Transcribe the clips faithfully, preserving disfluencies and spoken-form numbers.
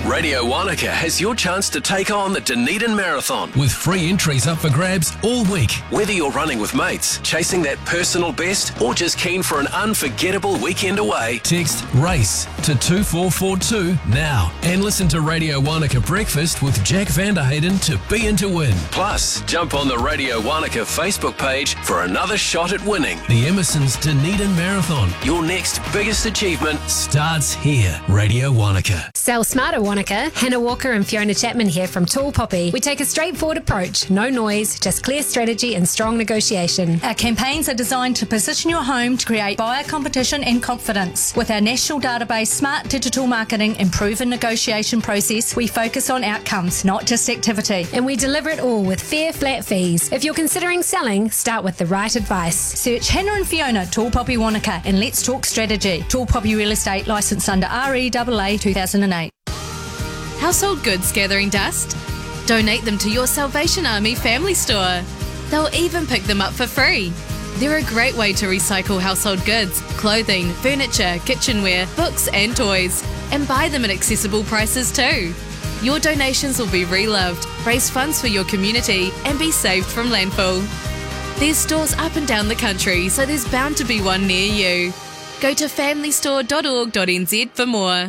Radio Wanaka has your chance to take on the Dunedin Marathon. With free entries up for grabs all week. Whether you're running with mates, chasing that personal best, or just keen for an unforgettable weekend away, text RACE to two four four two now and listen to Radio Wanaka Breakfast with Jack Vanderhayden to be in to win. Plus, jump on the Radio Wanaka Facebook page for another shot at winning. The Emerson's Dunedin Marathon. Your next biggest achievement starts here. Radio Wanaka. Sell smarter, Wanaka. Hannah Walker and Fiona Chapman here from Tall Poppy. We take a straightforward approach. No noise, just clear strategy and strong negotiation. Our campaigns are designed to position your home to create buyer competition and confidence. With our national database, smart digital marketing and proven negotiation process, we focus on outcomes, not just activity. And we deliver it all with fair, flat fees. If you're considering selling, start with the right advice. Search Hannah and Fiona, Tall Poppy Wanaka, and let's talk strategy. Tall Poppy Real Estate, licensed under R E A A two thousand eight. Household goods gathering dust? Donate them to your Salvation Army family store. They'll even pick them up for free. They're a great way to recycle household goods, clothing, furniture, kitchenware, books and toys, and buy them at accessible prices too. Your donations will be reloved, raise funds for your community, and be saved from landfill. There's stores up and down the country, so there's bound to be one near you. Go to family store dot org dot n z for more.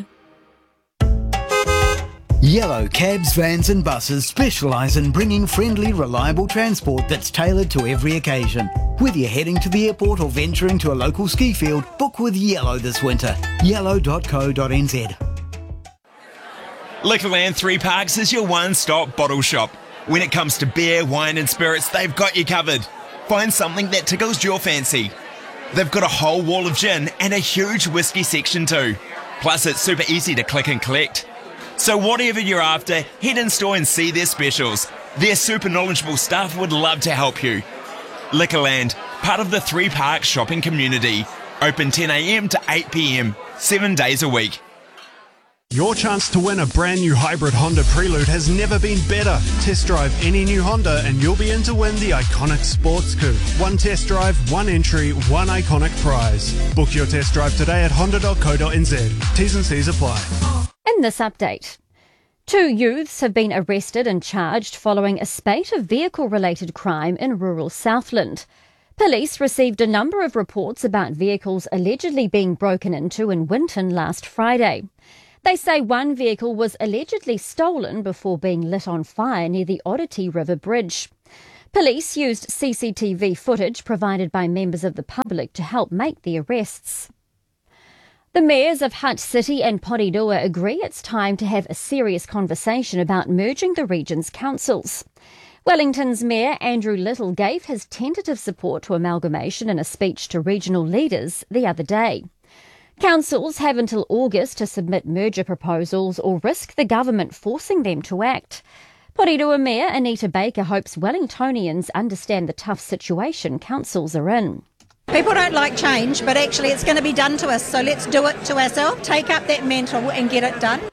Yellow cabs, vans and buses specialise in bringing friendly, reliable transport that's tailored to every occasion. Whether you're heading to the airport or venturing to a local ski field, book with Yellow this winter. yellow dot co dot n z. Liquorland Three Parks is your one-stop bottle shop. When it comes to beer, wine and spirits, they've got you covered. Find something that tickles your fancy. They've got a whole wall of gin and a huge whiskey section too. Plus it's super easy to click and collect. So whatever you're after, head in store and see their specials. Their super knowledgeable staff would love to help you. Liquorland, part of the Three Parks shopping community. Open ten a m to eight p m, seven days a week. Your chance to win a brand new hybrid Honda Prelude has never been better. Test drive any new Honda and you'll be in to win the iconic sports coupe. One test drive, one entry, one iconic prize. Book your test drive today at honda dot co dot n z. T's and C's apply. In this update, two youths have been arrested and charged following a spate of vehicle-related crime in rural Southland. Police received a number of reports about vehicles allegedly being broken into in Winton last Friday. They say one vehicle was allegedly stolen before being lit on fire near the Oddity River Bridge. Police used C C T V footage provided by members of the public to help make the arrests. The mayors of Hutt City and Porirua agree it's time to have a serious conversation about merging the region's councils. Wellington's Mayor Andrew Little gave his tentative support to amalgamation in a speech to regional leaders the other day. Councils have until August to submit merger proposals or risk the government forcing them to act. Porirua Mayor Anita Baker hopes Wellingtonians understand the tough situation councils are in. People don't like change, but actually it's going to be done to us, so let's do it to ourselves, take up that mantle and get it done.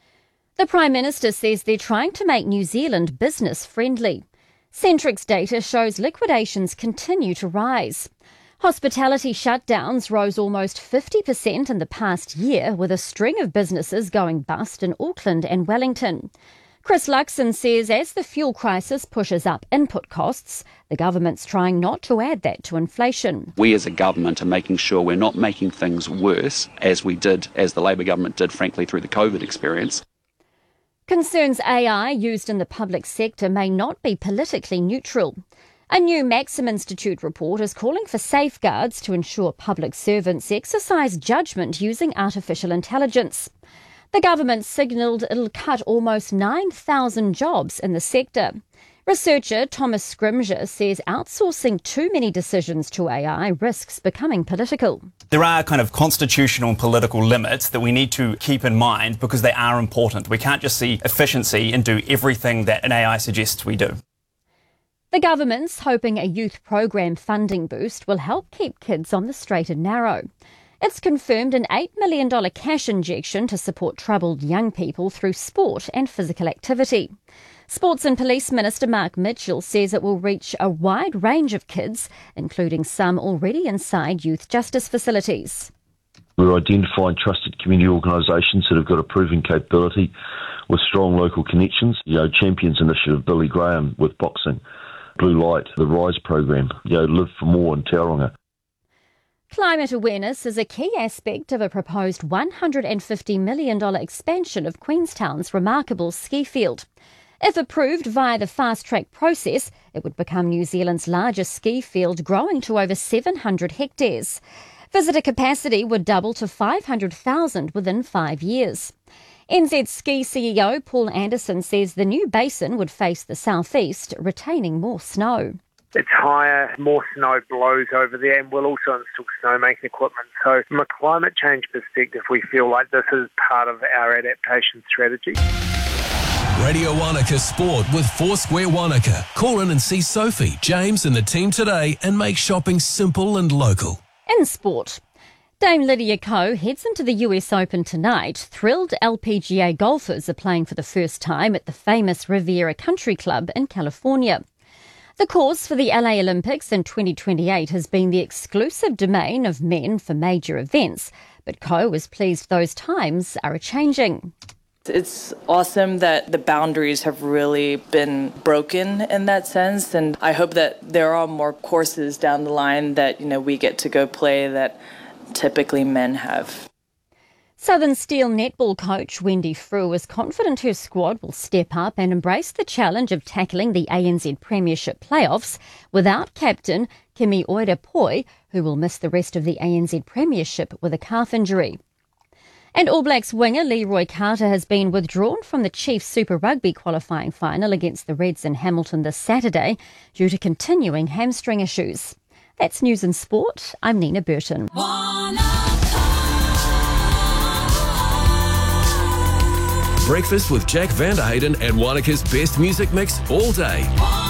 The Prime Minister says they're trying to make New Zealand business friendly. Centrix data shows liquidations continue to rise. Hospitality shutdowns rose almost fifty percent in the past year, with a string of businesses going bust in Auckland and Wellington. Chris Luxon says as the fuel crisis pushes up input costs, the government's trying not to add that to inflation. We as a government are making sure we're not making things worse, as we did, as the Labour government did, frankly, through the COVID experience. Concerns A I used in the public sector may not be politically neutral. A new Maxim Institute report is calling for safeguards to ensure public servants exercise judgment using artificial intelligence. The government signalled it'll cut almost nine thousand jobs in the sector. Researcher Thomas Scrimger says outsourcing too many decisions to A I risks becoming political. There are kind of constitutional and political limits that we need to keep in mind because they are important. We can't just see efficiency and do everything that an A I suggests we do. The government's hoping a youth program funding boost will help keep kids on the straight and narrow. It's confirmed an eight million dollars cash injection to support troubled young people through sport and physical activity. Sports and Police Minister Mark Mitchell says it will reach a wide range of kids, including some already inside youth justice facilities. We're identifying trusted community organisations that have got a proven capability with strong local connections. You know, Champions Initiative, Billy Graham with boxing, Blue Light, the RISE program, you know, Live for More in Tauranga. Climate awareness is a key aspect of a proposed one hundred fifty million dollars expansion of Queenstown's remarkable ski field. If approved via the fast-track process, it would become New Zealand's largest ski field, growing to over seven hundred hectares. Visitor capacity would double to five hundred thousand within five years. N Z Ski C E O Paul Anderson says the new basin would face the southeast, retaining more snow. It's higher, more snow blows over there, and we'll also install snowmaking equipment. So from a climate change perspective, we feel like this is part of our adaptation strategy. Radio Wanaka Sport with Foursquare Wanaka. Call in and see Sophie, James and the team today and make shopping simple and local. In sport, Dame Lydia Ko heads into the U S Open tonight. Thrilled L P G A golfers are playing for the first time at the famous Riviera Country Club in California. The course for the L A Olympics in twenty twenty-eight has been the exclusive domain of men for major events, but Ko is pleased those times are changing. It's awesome that the boundaries have really been broken in that sense, and I hope that there are more courses down the line that, you know, we get to go play that typically men have. Southern Steel netball coach Wendy Frew is confident her squad will step up and embrace the challenge of tackling the A N Z Premiership playoffs without captain Kimi Oira-Poi, who will miss the rest of the A N Z Premiership with a calf injury. And All Blacks winger Leroy Carter has been withdrawn from the Chiefs Super Rugby qualifying final against the Reds in Hamilton this Saturday due to continuing hamstring issues. That's News and Sport. I'm Nina Burton. Breakfast with Jack Vanderhayden and Wanaka's best music mix all day.